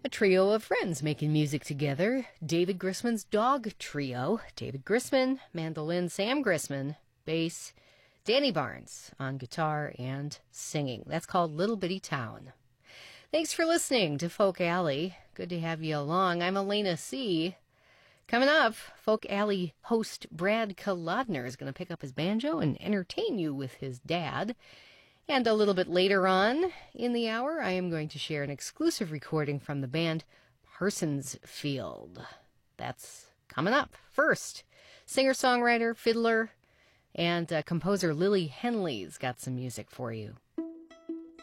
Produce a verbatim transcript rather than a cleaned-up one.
A trio of friends making music together. David Grisman's Dog Trio. David Grisman, mandolin, Sam Grisman, bass, Danny Barnes on guitar and singing. That's called Little Bitty Town. Thanks for listening to Folk Alley. Good to have you along. I'm Elena C. Coming up, Folk Alley host Brad Kolodner is going to pick up his banjo and entertain you with his dad. And a little bit later on in the hour, I am going to share an exclusive recording from the band Parsons Field. That's coming up. First, singer-songwriter, fiddler, and uh, composer Lily Henley's got some music for you.